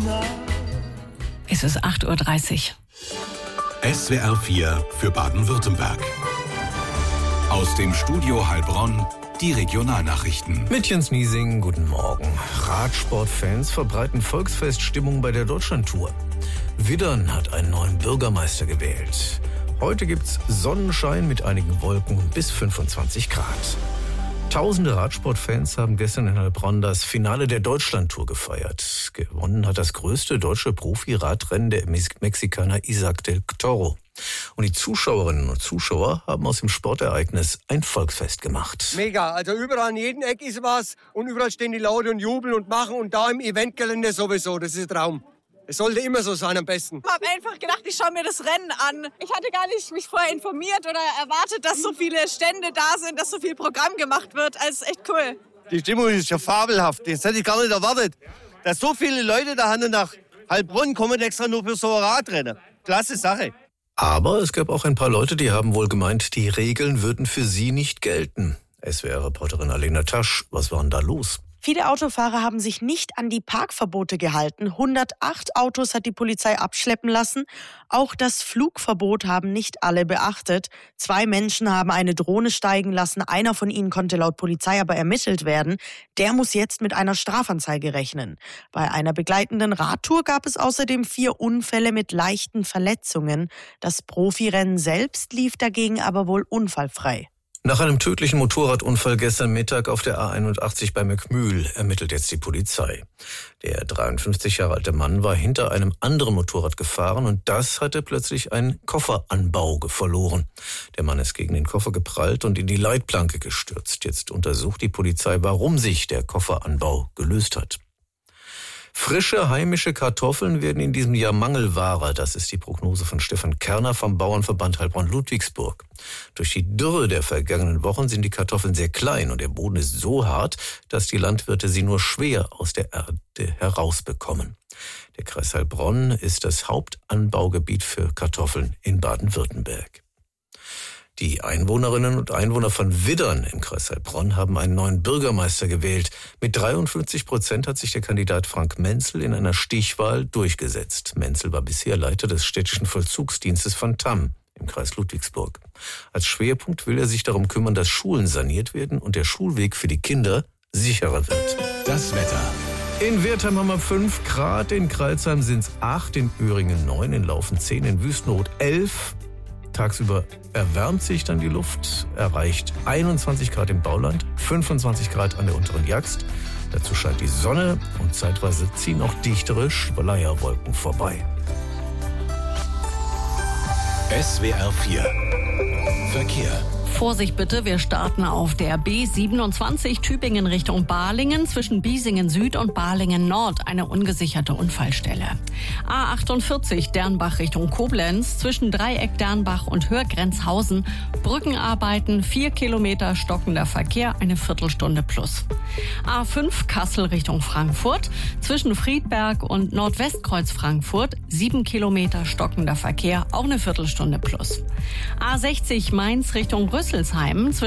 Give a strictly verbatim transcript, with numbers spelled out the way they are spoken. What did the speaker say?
Es ist acht Uhr dreißig. S W R vier für Baden-Württemberg. Aus dem Studio Heilbronn die Regionalnachrichten. Mit Jens Niesing, guten Morgen. Radsportfans verbreiten Volksfeststimmung bei der Deutschlandtour. Widdern hat einen neuen Bürgermeister gewählt. Heute gibt's Sonnenschein mit einigen Wolken bis fünfundzwanzig Grad. Tausende Radsportfans haben gestern in Heilbronn das Finale der Deutschlandtour gefeiert. Gewonnen hat das größte deutsche Profi-Radrennen der Mexikaner Isaac del Toro. Und die Zuschauerinnen und Zuschauer haben aus dem Sportereignis ein Volksfest gemacht. Mega, also überall an jedem Eck ist was und überall stehen die Leute und jubeln und machen und da im Eventgelände sowieso, das ist ein Traum. Es sollte immer so sein am besten. Ich habe einfach gedacht, ich schaue mir das Rennen an. Ich hatte gar nicht mich vorher informiert oder erwartet, dass so viele Stände da sind, dass so viel Programm gemacht wird. Also echt cool. Die Stimmung ist ja fabelhaft. Das hätte ich gar nicht erwartet. Dass so viele Leute da nach Heilbronn kommen extra nur für so ein Radrennen. Klasse Sache. Aber es gab auch ein paar Leute, die haben wohl gemeint, die Regeln würden für sie nicht gelten. S W R-Reporterin Alena Tasch, was war denn da los? Viele Autofahrer haben sich nicht an die Parkverbote gehalten. hundertacht Autos hat die Polizei abschleppen lassen. Auch das Flugverbot haben nicht alle beachtet. Zwei Menschen haben eine Drohne steigen lassen. Einer von ihnen konnte laut Polizei aber ermittelt werden. Der muss jetzt mit einer Strafanzeige rechnen. Bei einer begleitenden Radtour gab es außerdem vier Unfälle mit leichten Verletzungen. Das Profirennen selbst lief dagegen aber wohl unfallfrei. Nach einem tödlichen Motorradunfall gestern Mittag auf der A einundachtzig bei Möckmühl ermittelt jetzt die Polizei. Der dreiundfünfzig Jahre alte Mann war hinter einem anderen Motorrad gefahren und das hatte plötzlich einen Kofferanbau verloren. Der Mann ist gegen den Koffer geprallt und in die Leitplanke gestürzt. Jetzt untersucht die Polizei, warum sich der Kofferanbau gelöst hat. Frische heimische Kartoffeln werden in diesem Jahr Mangelware. Das ist die Prognose von Stefan Kerner vom Bauernverband Heilbronn-Ludwigsburg. Durch die Dürre der vergangenen Wochen sind die Kartoffeln sehr klein und der Boden ist so hart, dass die Landwirte sie nur schwer aus der Erde herausbekommen. Der Kreis Heilbronn ist das Hauptanbaugebiet für Kartoffeln in Baden-Württemberg. Die Einwohnerinnen und Einwohner von Widdern im Kreis Heilbronn haben einen neuen Bürgermeister gewählt. Mit dreiundfünfzig Prozent hat sich der Kandidat Frank Menzel in einer Stichwahl durchgesetzt. Menzel war bisher Leiter des städtischen Vollzugsdienstes von Tamm im Kreis Ludwigsburg. Als Schwerpunkt will er sich darum kümmern, dass Schulen saniert werden und der Schulweg für die Kinder sicherer wird. Das Wetter. In Wertheim haben wir fünf Grad, in Crailsheim sind es acht, in Öhringen neun, in Laufen zehn, in Wüstenrot elf. Tagsüber erwärmt sich dann die Luft, erreicht einundzwanzig Grad im Bauland, fünfundzwanzig Grad an der unteren Jagst. Dazu scheint die Sonne und zeitweise ziehen auch dichtere Schleierwolken vorbei. S W R vier Verkehr. Vorsicht bitte, wir starten auf der B siebenundzwanzig Tübingen Richtung Balingen zwischen Biesingen Süd und Balingen Nord, eine ungesicherte Unfallstelle. A achtundvierzig Dernbach Richtung Koblenz zwischen Dreieck Dernbach und Hörgrenzhausen, Brückenarbeiten, vier Kilometer stockender Verkehr, eine Viertelstunde plus. A fünf Kassel Richtung Frankfurt zwischen Friedberg und Nordwestkreuz Frankfurt, sieben Kilometer stockender Verkehr, auch eine Viertelstunde plus. A sechzig Mainz Richtung Rüsselsheim